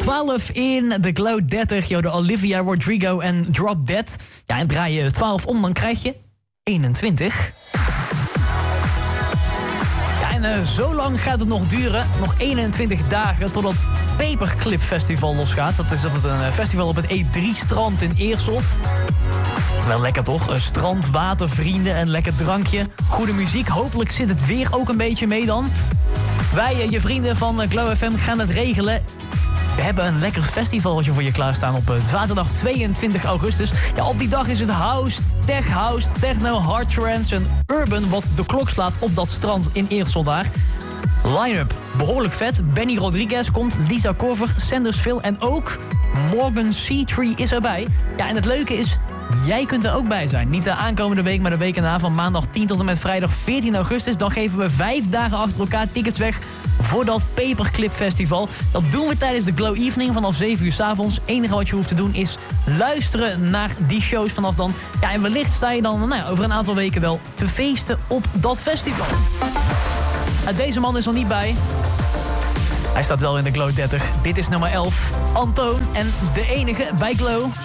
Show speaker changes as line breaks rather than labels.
12 in de Glow 30. De Olivia Rodrigo en Drop Dead. Ja, en draai je 12 om, dan krijg je 21. Ja, en zo lang gaat het nog duren. Nog 21 dagen totdat Paperclip Festival losgaat. Dat is altijd een festival op het E3-strand in Eersel. Wel lekker toch? Strand, water, vrienden en lekker drankje. Goede muziek. Hopelijk zit het weer ook een beetje mee dan. Wij, je vrienden van Glow FM, gaan het regelen. We hebben een lekker festivaltje voor je klaarstaan op zaterdag 22 augustus. Ja, op die dag is het house, techno, hard trance en urban wat de klok slaat op dat strand in Eersel daar. Line-up, behoorlijk vet. Benny Rodriguez komt, Lisa Korver, Sanders Phil en ook Morgan C3 is erbij. Ja, en het leuke is, jij kunt er ook bij zijn. Niet de aankomende week, maar de week erna van maandag 10 tot en met vrijdag 14 augustus. Dan geven we 5 dagen achter elkaar tickets weg voor dat Paperclip Festival. Dat doen we tijdens de Glow Evening vanaf 7 uur 's avonds. Het enige wat je hoeft te doen is luisteren naar die shows vanaf dan. Ja, en wellicht sta je dan over een aantal weken wel te feesten op dat festival. Deze man is er niet bij. Hij staat wel in de Glow 30. Dit is nummer 11. Antoon en de enige bij Glow.